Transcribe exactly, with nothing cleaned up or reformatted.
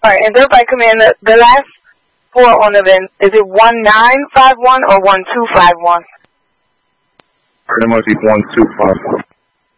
All right, and everybody come in. The, the last four on the end, is it one nine five one or one two five one? It must be one two five one.